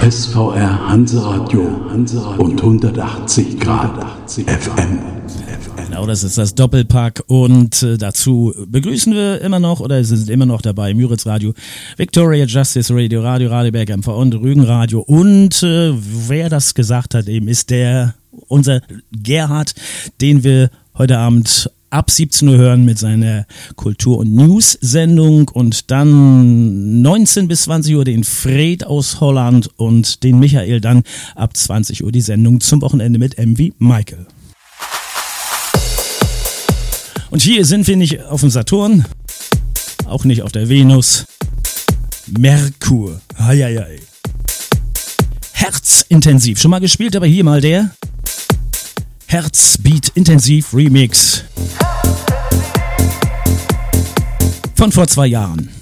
SVR Hanseradio und 180 Grad FM. Genau, das ist das Doppelpack und dazu begrüßen wir immer noch oder sind immer noch dabei Müritz Radio, Victoria Justice Radio, Radio Radeberg MV und Rügenradio und wer das gesagt hat eben ist unser Gerhard, den wir heute Abend ab 17 Uhr hören mit seiner Kultur- und News-Sendung und dann 19 bis 20 Uhr den Fred aus Holland und den Michael dann ab 20 Uhr die Sendung zum Wochenende mit MV Michael. Und hier sind wir nicht auf dem Saturn, auch nicht auf der Venus. Merkur. Heieiei. Herzintensiv. Schon mal gespielt, aber hier mal der Herzbeat Intensiv Remix von vor 2 Jahren.